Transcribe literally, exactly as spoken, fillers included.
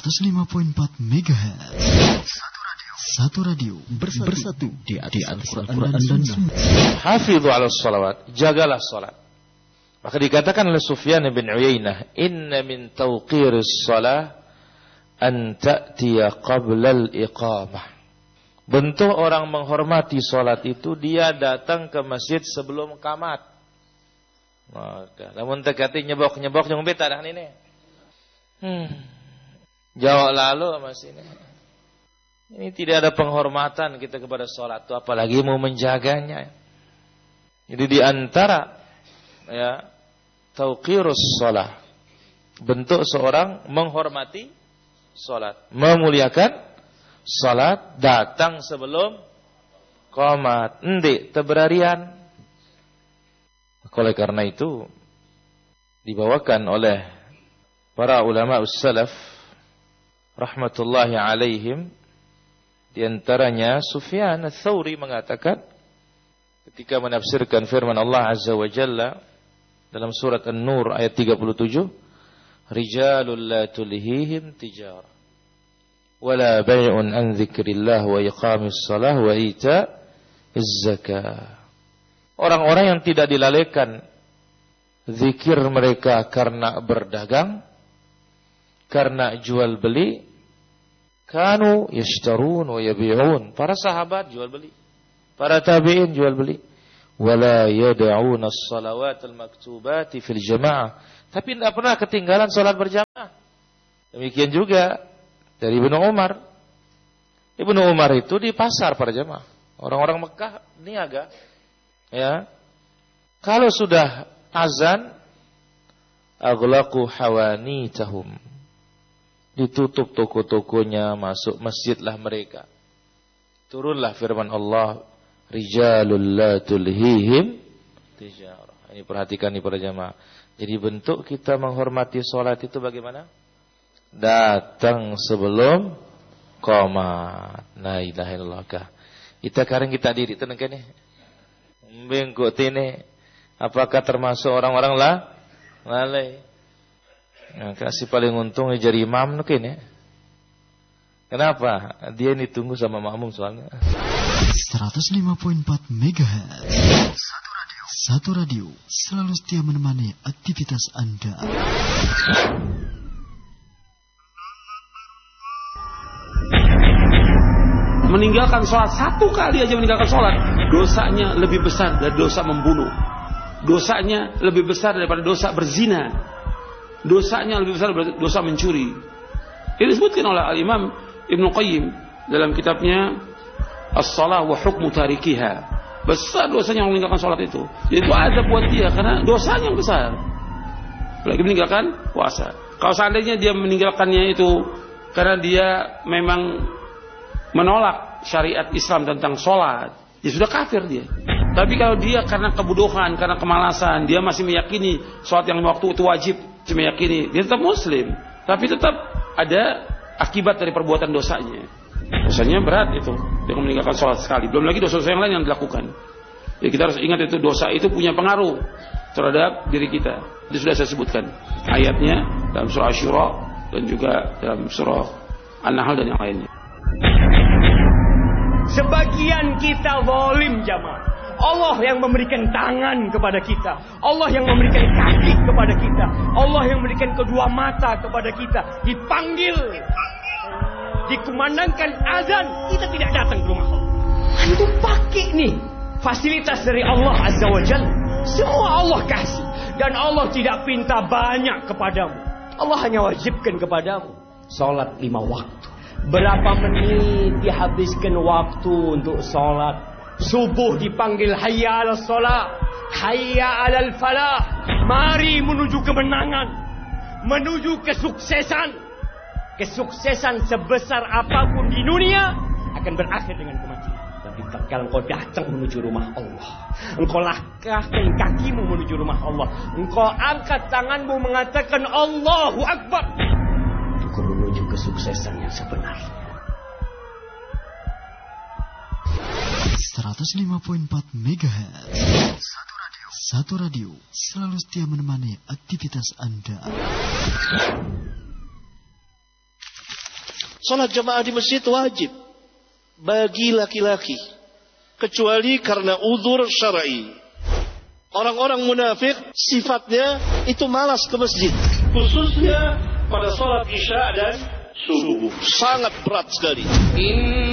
seratus lima koma empat megahertz. Satu radio bersatu, bersatu di atas Al-Quran dan Sunnah. Hafidhu ala salawat, jagalah salat. Maka dikatakan oleh Sufyan bin Uyainah, inna min tawqiris salah an ta'tiya qabla al-iqamah. Bentuk orang menghormati salat itu dia datang ke masjid sebelum qamat. Maka namun tekati nyebok-nyebok jeung beta dah ini. Hmm. Jauh lalu masih ini. Ini tidak ada penghormatan kita kepada salat itu, apalagi mau menjaganya. Jadi di antara ya tauqirus shalah, bentuk seorang menghormati salat, memuliakan salat, datang sebelum qomat, endi teberarian. Oleh karena itu dibawakan oleh para ulama us-salaf rahmatullahi alaihim. Di antaranya Sufyan Ats-Tsauri mengatakan ketika menafsirkan firman Allah Azza wa Jalla dalam surat An-Nur ayat tiga puluh tujuh, rijalul la tulhihim tijarah wala bai'un an dzikrillah wa iqamis shalah wa ita'iz zakah. Orang-orang yang tidak dilalaikan zikir mereka karena berdagang, karena jual beli. Kanu yashtarun wa yabi'un. Para sahabat jual beli, para tabi'in jual beli. Wala yad'una as-salawat al-maktubati fil jamaah. Tapi tidak pernah ketinggalan salat berjamaah. Demikian juga dari Ibnu Umar. Ibnu Umar itu di pasar para jamaah. Orang-orang Mekah niaga. Ya. Kalau sudah azan, aghlaqu hawanitahum. Ditutup toko-tokonya, masuk masjidlah mereka. Turunlah firman Allah, rijalul la tulhihim tijarah. Ini perhatikan nih para jamaah. Jadi bentuk kita menghormati salat itu bagaimana? Datang sebelum qomat. La ilaha illallah. Kita kareng kita diri tenang kene. Bengkok tene. Apakah termasuk orang-orang lah lalai? Nah, kasih paling untung jadi imam mungkin ya. Kenapa? Dia ini tunggu sama makmum soalnya. seratus lima koma empat megahertz. Satu radio. Satu radio selalu setia menemani aktivitas Anda. Meninggalkan sholat satu kali aja meninggalkan sholat, dosanya lebih besar dari dosa membunuh. Dosanya lebih besar daripada dosa berzina. Dosanya lebih besar dari dosa mencuri. Ini disebutkan oleh Al-Imam Ibnu Qayyim dalam kitabnya As-Shalah wa Hukmu Tarikiha. Besar dosanya yang meninggalkan sholat itu. Jadi itu ada buat dia karena dosanya yang besar. Lagi meninggalkan puasa. Kalau seandainya dia meninggalkannya itu karena dia memang menolak syariat Islam tentang sholat, ya sudah kafir dia. Tapi kalau dia karena kebodohan, karena kemalasan, dia masih meyakini sholat yang waktu itu wajib, masih meyakini, dia tetap muslim. Tapi tetap ada akibat dari perbuatan dosanya. Dosanya berat itu, dia meninggalkan sholat sekali. Belum lagi dosa-dosa yang lain yang dilakukan. Jadi kita harus ingat itu dosa itu punya pengaruh terhadap diri kita. Itu sudah saya sebutkan ayatnya dalam surah Asy-Syura dan juga dalam surah An-Nahl dan yang lainnya. Sebagian kita zalim jamaah. Allah yang memberikan tangan kepada kita, Allah yang memberikan kaki kepada kita, Allah yang memberikan kedua mata kepada kita. Dipanggil, dikumandangkan azan, kita tidak datang ke rumah Allah. Antum pakai nih fasilitas dari Allah Azza wa Jalla. Semua Allah kasih, dan Allah tidak pinta banyak kepadamu. Allah hanya wajibkan kepadamu salat lima waktu. Berapa menit dihabiskan waktu untuk salat? Subuh dipanggil hayya 'alas shalah, hayya 'alal falah. Mari menuju kemenangan, menuju kesuksesan. Kesuksesan sebesar apapun di dunia akan berakhir dengan kematian. Tapi tatkala engkau datang menuju rumah Allah, engkau langkahkan kakimu menuju rumah Allah, engkau angkat tanganmu mengatakan Allahu Akbar, engkau menuju kesuksesan yang sebenarnya. seratus lima koma empat megahertz. Satu radio. Satu radio selalu setia menemani aktivitas Anda. Salat jamaah di masjid wajib bagi laki-laki, kecuali karena uzur syar'i. Orang-orang munafik sifatnya itu malas ke masjid, khususnya pada salat isya dan subuh. Sangat berat sekali.